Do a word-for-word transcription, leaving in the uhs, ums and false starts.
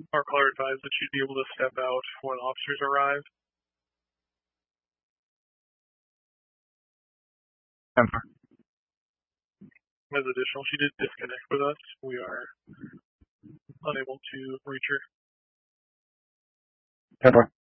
Our caller advised that she'd be able to step out when officers arrive. Temper. As additional, she did disconnect with us. We are unable to reach her. Temper.